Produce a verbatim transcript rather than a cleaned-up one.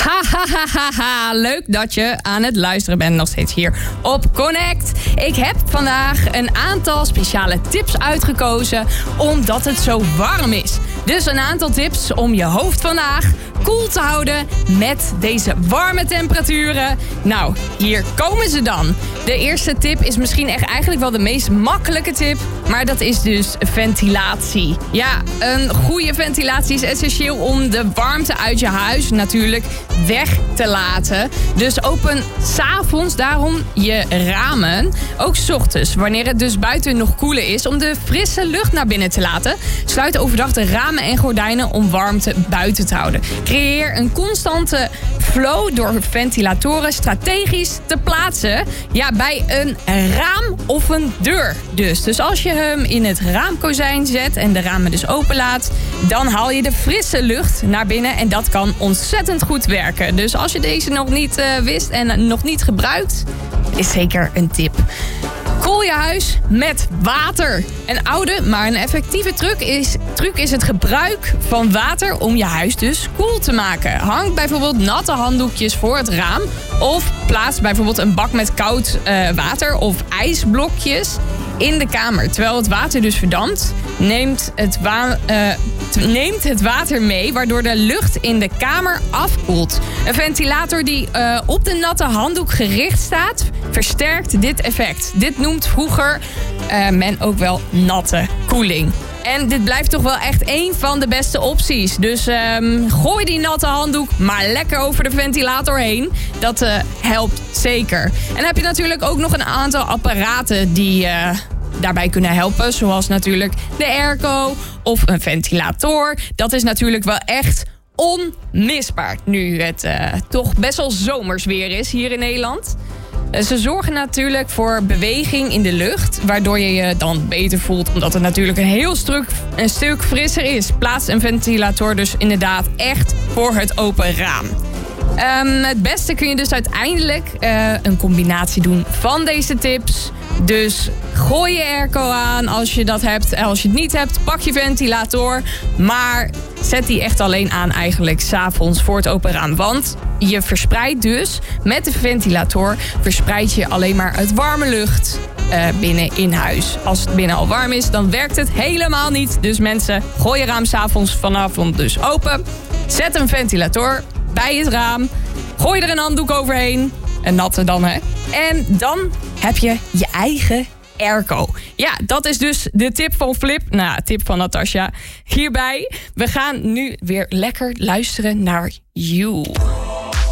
Ha, ha, ha, ha, ha. Leuk dat je aan het luisteren bent, nog steeds hier op Connect. Ik heb vandaag een aantal speciale tips uitgekozen omdat het zo warm is. Dus een aantal tips om je hoofd vandaag koel te houden met deze warme temperaturen. Nou, hier komen ze dan. De eerste tip is misschien echt eigenlijk wel de meest makkelijke tip, maar dat is dus ventilatie. Ja, een goede ventilatie is essentieel om de warmte uit je huis natuurlijk weg te laten. Dus open 's avonds daarom je ramen. Ook 's ochtends, wanneer het dus buiten nog koeler is, om de frisse lucht naar binnen te laten. Sluit overdag de ramen en gordijnen om warmte buiten te houden. Creëer een constante flow door ventilatoren strategisch te plaatsen. Ja, bij een raam of een deur dus. Dus als je hem in het raamkozijn zet en de ramen dus openlaat, dan haal je de frisse lucht naar binnen en dat kan ontzettend goed werken. Dus als je deze nog niet uh, wist en nog niet gebruikt, is zeker een tip. Koel je huis met water. Een oude, maar een effectieve truc is, truc is het gebruik van water om je huis dus koel te maken. Hang bijvoorbeeld natte handdoekjes voor het raam. Of plaats bijvoorbeeld een bak met koud uh, water of ijsblokjes in de kamer. Terwijl het water dus verdampt, neemt het, wa- uh, t- neemt het water mee, waardoor de lucht in de kamer afkoelt. Een ventilator die uh, op de natte handdoek gericht staat, versterkt dit effect. Dit noemt vroeger uh, men ook wel natte koeling. En dit blijft toch wel echt één van de beste opties. Dus um, gooi die natte handdoek maar lekker over de ventilator heen. Dat uh, helpt zeker. En dan heb je natuurlijk ook nog een aantal apparaten die uh, daarbij kunnen helpen. Zoals natuurlijk de airco of een ventilator. Dat is natuurlijk wel echt onmisbaar. Nu het uh, toch best wel zomers weer is hier in Nederland. Ze zorgen natuurlijk voor beweging in de lucht, waardoor je je dan beter voelt, omdat het natuurlijk een heel stuk, een stuk frisser is. Plaats een ventilator dus inderdaad echt voor het open raam. Um, het beste kun je dus uiteindelijk uh, een combinatie doen van deze tips. Dus gooi je airco aan als je dat hebt. Als je het niet hebt, pak je ventilator. Maar zet die echt alleen aan eigenlijk 's avonds voor het open raam. Want je verspreidt dus met de ventilator verspreid je alleen maar het warme lucht uh, binnen in huis. Als het binnen al warm is, dan werkt het helemaal niet. Dus mensen, gooi je raam 's avonds vanavond dus open. Zet een ventilator bij het raam. Gooi er een handdoek overheen. Een natte dan, hè. En dan heb je je eigen airco. Ja, dat is dus de tip van Flip. Nou, tip van Natasja hierbij. We gaan nu weer lekker luisteren naar You.